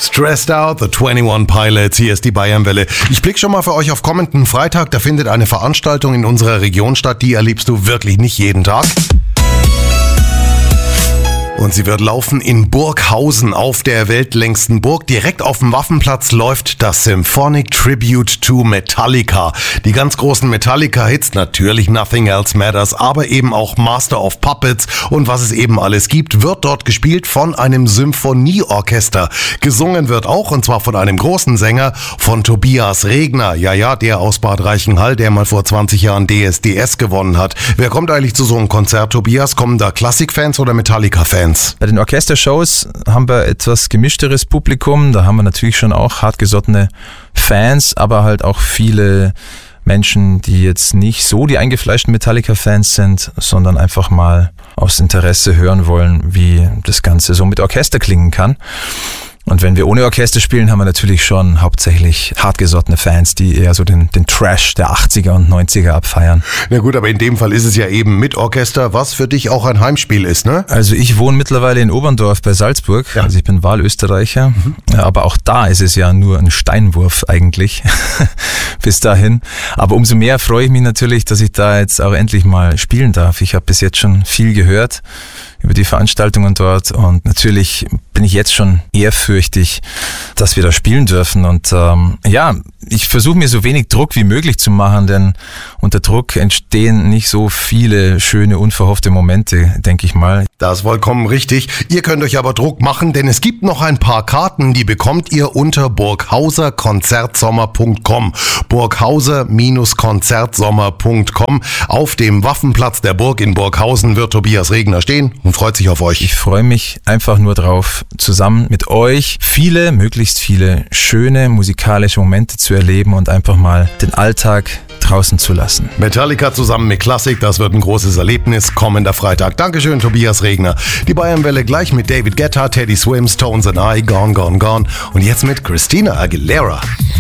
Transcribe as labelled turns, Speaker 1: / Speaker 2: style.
Speaker 1: Stressed Out, the 21 Pilots, hier ist die Bayernwelle. Ich blicke schon mal für euch auf kommenden Freitag, da findet eine Veranstaltung in unserer Region statt, die erlebst du wirklich nicht jeden Tag. Und sie wird laufen in Burghausen auf der weltlängsten Burg. Direkt auf dem Waffenplatz läuft das Symphonic Tribute to Metallica. Die ganz großen Metallica-Hits, natürlich Nothing Else Matters, aber eben auch Master of Puppets und was es eben alles gibt, wird dort gespielt von einem Symphonieorchester. Gesungen wird auch, und zwar von einem großen Sänger, von Tobias Regner. Ja, der aus Bad Reichenhall, der mal vor 20 Jahren DSDS gewonnen hat. Wer kommt eigentlich zu so einem Konzert, Tobias? Kommen da Klassikfans oder Metallica-Fans?
Speaker 2: Bei den Orchestershows haben wir etwas gemischteres Publikum. Da haben wir natürlich schon auch hartgesottene Fans, aber halt auch viele Menschen, die jetzt nicht so die eingefleischten Metallica-Fans sind, sondern einfach mal aus Interesse hören wollen, wie das Ganze so mit Orchester klingen kann. Und wenn wir ohne Orchester spielen, haben wir natürlich schon hauptsächlich hartgesottene Fans, die eher so den Trash der 80er und 90er abfeiern.
Speaker 1: Na gut, aber in dem Fall ist es ja eben mit Orchester, was für dich auch ein Heimspiel ist, ne?
Speaker 2: Also ich wohne mittlerweile in Oberndorf bei Salzburg, ja. Also ich bin Wahlösterreicher, aber auch da ist es ja nur ein Steinwurf eigentlich bis dahin. Aber umso mehr freue ich mich natürlich, dass ich da jetzt auch endlich mal spielen darf. Ich habe bis jetzt schon viel gehört über die Veranstaltungen dort und natürlich bin ich jetzt schon ehrfürchtig, dass wir da spielen dürfen und ich versuche mir so wenig Druck wie möglich zu machen, denn unter Druck entstehen nicht so viele schöne, unverhoffte Momente, denke ich mal.
Speaker 1: Das ist vollkommen richtig. Ihr könnt euch aber Druck machen, denn es gibt noch ein paar Karten, die bekommt ihr unter burghauserkonzertsommer.com. burghauser-konzertsommer.com. Auf dem Waffenplatz der Burg in Burghausen wird Tobias Regner stehen und freut sich auf euch.
Speaker 2: Ich freue mich einfach nur drauf, zusammen mit euch möglichst viele schöne musikalische Momente zu erleben und einfach mal den Alltag draußen zu lassen.
Speaker 1: Metallica zusammen mit Klassik, das wird ein großes Erlebnis kommender Freitag. Dankeschön, Tobias Regner. Die Bayernwelle gleich mit David Guetta, Teddy Swims, Tones and I, Gone, Gone, Gone und jetzt mit Christina Aguilera.